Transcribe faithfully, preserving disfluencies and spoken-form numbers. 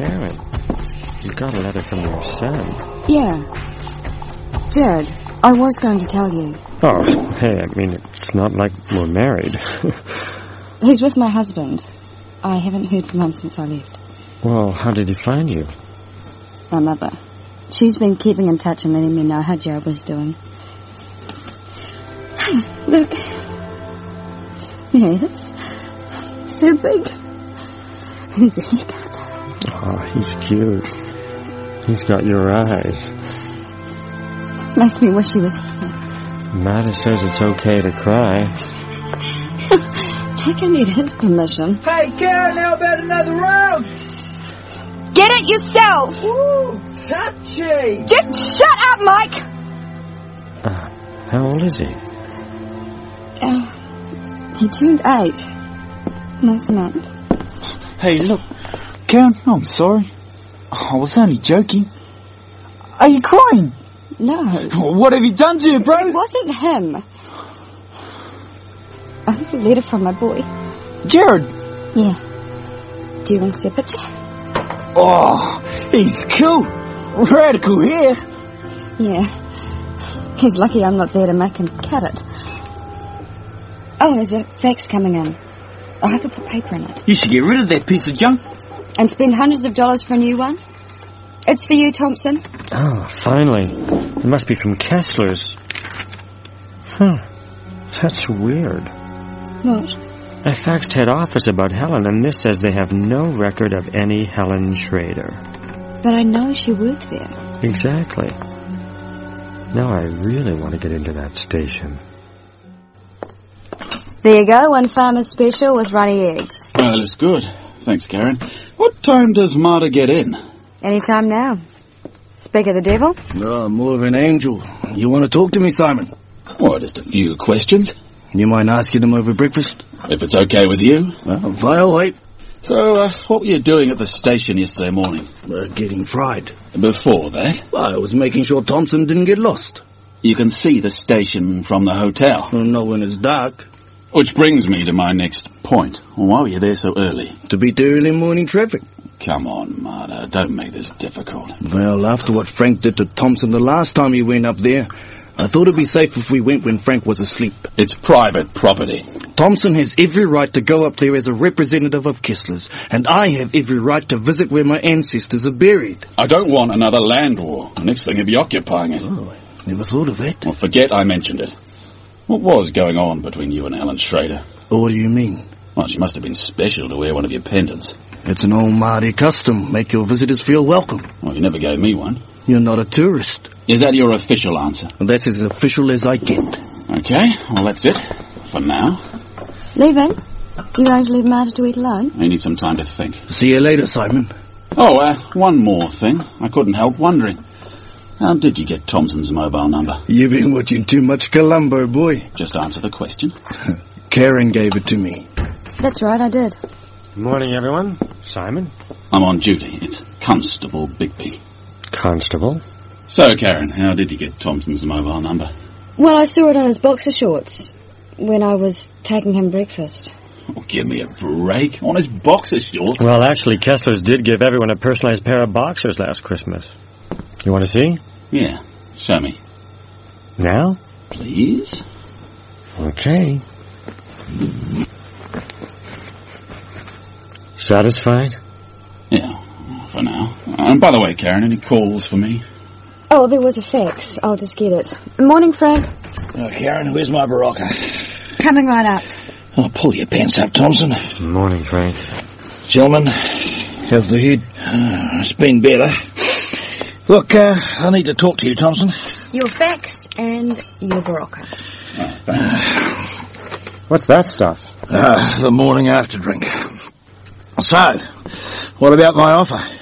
Karen, you got a letter from your son. Yeah. Jared, I was going to tell you. Oh, hey, I mean, it's not like we're married. He's with my husband. I haven't heard from him since I left. Well, how did he find you? My mother. She's been keeping in touch and letting me know how Jared was doing. Look. There he is. So big. Needs a haircut. Oh, he's cute. He's got your eyes. Makes me wish he was here. Matta says it's okay to cry. I can need his permission. Hey, Karen, how about another round? Get it yourself! Ooh, touchy! Just shut up, Mike! Uh, how old is he? Uh, he turned eight. Last month. Hey, look. Karen, I'm sorry. I was only joking. Are you crying? No. What have you done to her, bro? It wasn't him. I have a letter from my boy. Jared? Yeah. Do you want to see a picture? Oh, he's cool. Radical hair. Yeah. He's lucky I'm not there to make him cut it. Oh, there's a fax coming in. I hope I put paper in it. You should get rid of that piece of junk. And spend hundreds of dollars for a new one? It's for you, Thompson. Oh, finally. It must be from Kessler's. Huh. That's weird. What? I faxed head office about Helen, and this says they have no record of any Helen Schrader. But I know she worked there. Exactly. Now I really want to get into that station. There you go, one farmer's special with runny eggs. Well, it's good. Thanks, Karen. What time does Marta get in? Anytime now. Speak of the devil? No, more of an angel. You want to talk to me, Simon? Well, just a few questions. You mind asking them over breakfast? If it's okay with you. Well, I'll wait. So, uh, what were you doing at the station yesterday morning? Uh, getting fried. Before that? Well, I was making sure Thompson didn't get lost. You can see the station from the hotel. Well, not when it's dark. Which brings me to my next point. Why were you there so early? To beat the early morning traffic. Come on, Marta, don't make this difficult. Well, after what Frank did to Thompson the last time he went up there, I thought it'd be safe if we went when Frank was asleep. It's private property. Thompson has every right to go up there as a representative of Kessler's, and I have every right to visit where my ancestors are buried. I don't want another land war. The next thing you'll be occupying it. Oh, I never thought of that. Well, forget I mentioned it. What was going on between you and Helen Schrader? What do you mean? Well, she must have been special to wear one of your pendants. It's an old Māori custom. Make your visitors feel welcome. Well, you never gave me one. You're not a tourist. Is that your official answer? That's as official as I get. Okay, well, that's it. For now. Leaving? You going to leave Marta to eat alone? I need some time to think. See you later, Simon. Oh, uh, one more thing. I couldn't help wondering. How did you get Thompson's mobile number? You've been watching too much Columbo, boy. Just answer the question. Karen gave it to me. That's right, I did. Good morning, everyone. Simon? I'm on duty. It's Constable Bigby. Constable? So, Karen, how did you get Thompson's mobile number? Well, I saw it on his boxer shorts when I was taking him breakfast. Oh, give me a break. On his boxer shorts? Well, actually, Kessler's did give everyone a personalized pair of boxers last Christmas. You want to see? Yeah, show me. Now? Please? Okay. Satisfied? Yeah, for now. And by the way, Karen, any calls for me? Oh, there was a fax. I'll just get it. Morning, Frank. Oh, Karen, where's my Barocca? Coming right up. Oh, pull your pants up, Thompson. Morning, Frank. Gentlemen, how's the head? Uh, it's been better. Look, uh, I need to talk to you, Thompson. Your fax and your Barocca. Oh, thanks. What's that stuff? Uh, the morning after drink. So, what about my offer?